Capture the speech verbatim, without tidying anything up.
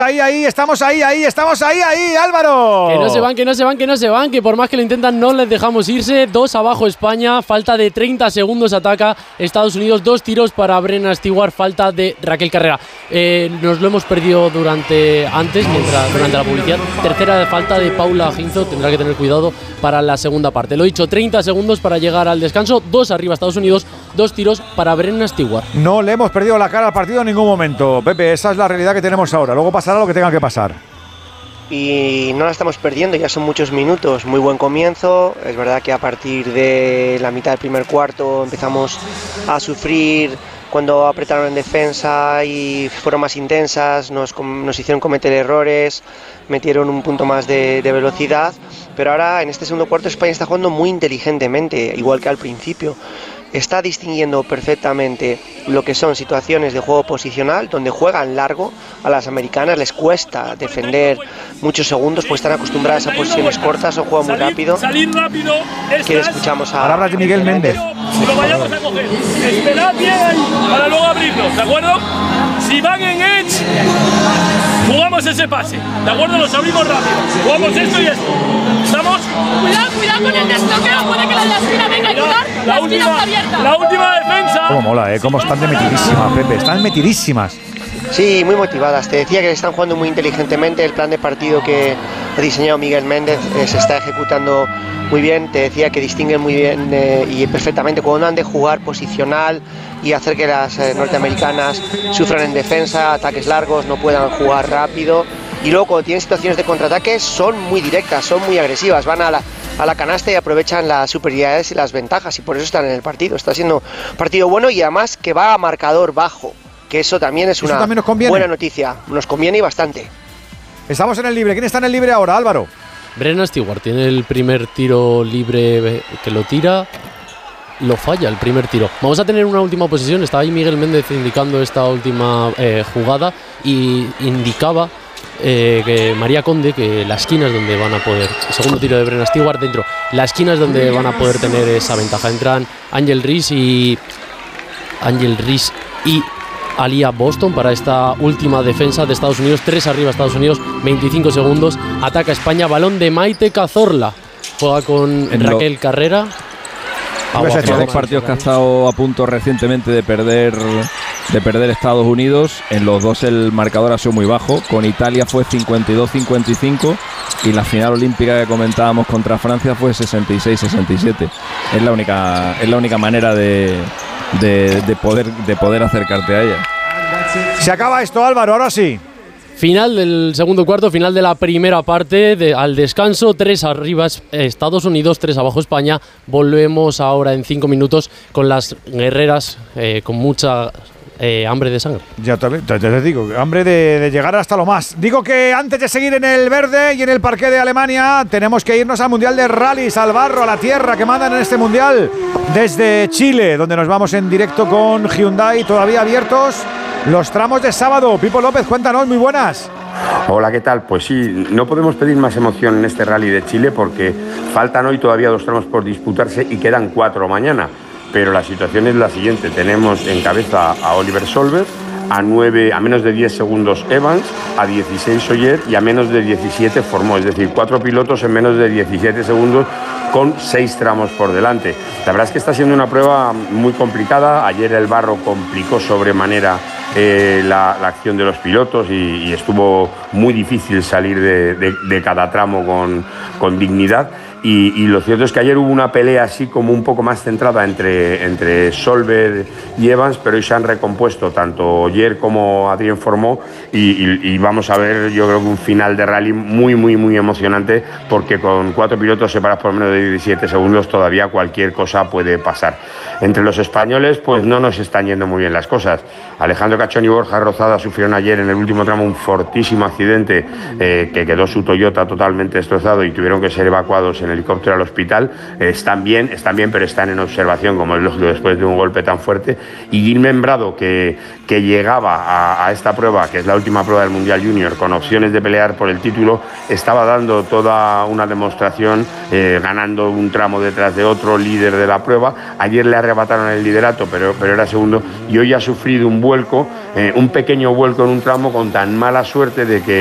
Ahí, ahí, estamos ahí, ahí, estamos ahí, ahí, Álvaro. Que no se van, que no se van, que no se van, que por más que lo intentan no les dejamos irse. Dos abajo España, falta de treinta segundos, ataca Estados Unidos, dos tiros para Brenna Stewart, falta de Raquel Carrera. Eh, nos lo hemos perdido durante antes, mientras durante la publicidad. Tercera falta de Paula Hinzo, tendrá que tener cuidado para la segunda parte. Lo he dicho, treinta segundos para llegar al descanso, dos arriba Estados Unidos, dos tiros para Brenna Stewart. No le hemos perdido la cara al partido en ningún momento, Pepe, esa es la realidad que tenemos ahora. Luego pasará lo que tenga que pasar. Y no la estamos perdiendo, ya son muchos minutos, muy buen comienzo. Es verdad que a partir de la mitad del primer cuarto empezamos a sufrir cuando apretaron en defensa y fueron más intensas, nos, nos hicieron cometer errores, metieron un punto más de, de velocidad, pero ahora en este segundo cuarto España está jugando muy inteligentemente, igual que al principio. Está distinguiendo perfectamente lo que son situaciones de juego posicional, donde juegan largo. A las americanas les cuesta defender muchos segundos, pues están acostumbradas a posiciones cortas o juegan muy rápido. Salir rápido. Que escuchamos a... Palabras de Miguel Méndez. Si lo vayamos a coger, esperad bien ahí para luego abrirnos, ¿de acuerdo? Si van en edge, jugamos ese pase, ¿de acuerdo? Los abrimos rápido. Jugamos esto y esto. ¿Estamos? Cuidado, cuidado con el desbloqueo, puede que la de la esquina venga a ayudar. La, la última, esquina está abierta. La última defensa. Cómo mola, ¿eh? Cómo están de metidísimas, Pepe. Están metidísimas. Sí, muy motivadas. Te decía que están jugando muy inteligentemente. El plan de partido que ha diseñado Miguel Méndez eh, se está ejecutando muy bien. Te decía que distinguen muy bien eh, y perfectamente cuando han de jugar posicional y hacer que las eh, norteamericanas sufran en defensa, ataques largos, no puedan jugar rápido. Y luego cuando tienen situaciones de contraataque son muy directas, son muy agresivas, van a la, a la canasta y aprovechan las superioridades y las ventajas y por eso están en el partido. Está siendo un partido bueno y además que va a marcador bajo, que eso también es una también nos buena noticia, nos conviene y bastante. Estamos en el libre, ¿quién está en el libre ahora, Álvaro? Brenna Stewart tiene el primer tiro libre que lo tira, lo falla el primer tiro. Vamos a tener una última posición, está ahí Miguel Méndez indicando esta última eh, jugada y indicaba Eh, que María Conde, que la esquina es donde van a poder, el segundo tiro de Brenna Stewart dentro, la esquina es donde van a poder tener esa ventaja. Entran Ángel Reis y Ángel Reis y Alia Boston para esta última defensa de Estados Unidos. Tres arriba Estados Unidos, veinticinco segundos, ataca España, balón de Maite Cazorla, juega con en Raquel lo... Carrera. Los dos partidos que ha estado a punto recientemente de perder de perder Estados Unidos, en los dos el marcador ha sido muy bajo. Con Italia fue cincuenta y dos cincuenta y cinco y la final olímpica que comentábamos contra Francia fue sesenta y seis sesenta y siete. Es la única es la única manera de, de, de poder de poder acercarte a ella. Se acaba esto, Álvaro, ahora sí. Final del segundo cuarto, final de la primera parte, de, al descanso, tres arriba Estados Unidos, tres abajo España. Volvemos ahora en cinco minutos con las guerreras eh, con mucha eh, hambre de sangre. Ya te, te, te digo, hambre de, de llegar hasta lo más. Digo que antes de seguir en el verde y en el parqué de Alemania, tenemos que irnos al Mundial de Rallys, al barro, a la tierra que mandan en este Mundial desde Chile, donde nos vamos en directo con Hyundai, todavía abiertos los tramos de sábado. Pipo López, cuéntanos, muy buenas. Hola, ¿qué tal? Pues sí, no podemos pedir más emoción en este rally de Chile porque faltan hoy todavía dos tramos por disputarse y quedan cuatro mañana. Pero la situación es la siguiente: tenemos en cabeza a Oliver Solberg, a, nueve, a menos de diez segundos Evans, a dieciséis Ogier y a menos de diecisiete Formó, es decir, cuatro pilotos en menos de diecisiete segundos con seis tramos por delante. La verdad es que está siendo una prueba muy complicada. Ayer el barro complicó sobremanera eh, la, la acción de los pilotos y, y estuvo muy difícil salir de, de, de cada tramo con, con dignidad. Y, y lo cierto es que ayer hubo una pelea así como un poco más centrada entre, entre Solberg y Evans, pero hoy se han recompuesto tanto Ogier como Adrien Formó y, y, y vamos a ver, yo creo que un final de rally muy, muy, muy emocionante, porque con cuatro pilotos separados por menos de diecisiete segundos todavía cualquier cosa puede pasar. Entre los españoles pues no nos están yendo muy bien las cosas. Alejandro Cachón y Borja Rozada sufrieron ayer en el último tramo un fortísimo accidente eh, que quedó su Toyota totalmente destrozado y tuvieron que ser evacuados en en helicóptero al hospital. Eh, están bien, están bien, pero están en observación, como es lógico, después de un golpe tan fuerte. Y Gil Membrado, que, que llegaba a, a esta prueba, que es la última prueba del Mundial Junior, con opciones de pelear por el título, estaba dando toda una demostración, eh, ganando un tramo detrás de otro, líder de la prueba. Ayer le arrebataron el liderato, pero, pero era segundo, y hoy ha sufrido un vuelco, eh, un pequeño vuelco en un tramo, con tan mala suerte de que